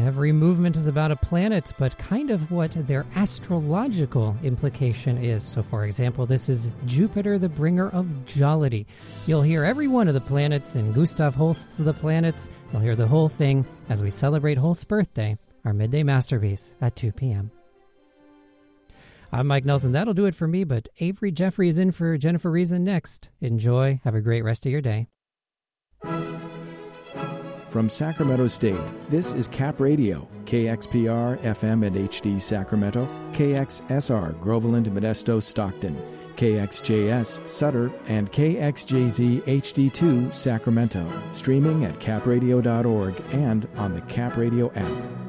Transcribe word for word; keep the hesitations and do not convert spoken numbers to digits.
Every movement is about a planet, but kind of what their astrological implication is. So, for example, this is Jupiter, the bringer of jollity. You'll hear every one of the planets in Gustav Holst's The Planets. You'll hear the whole thing as we celebrate Holst's birthday, our midday masterpiece at two p.m. I'm Mike Nelson. That'll do it for me, but Avery Jeffrey is in for Jennifer Reason next. Enjoy. Have a great rest of your day. From Sacramento State, this is Cap Radio, K X P R, F M and H D Sacramento, K X S R, Groveland, Modesto, Stockton, K X J S, Sutter, and K X J Z H D two, Sacramento. Streaming at cap radio dot org and on the Cap Radio app.